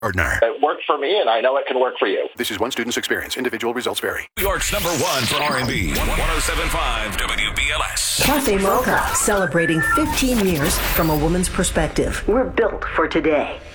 Gardner. It worked for me, and I know it can work for you. This is one student's experience. Individual results vary. New York's number one for R&B. 107.5 WBLS. Cafe Mocha, celebrating 15 years from a woman's perspective. We're built for today.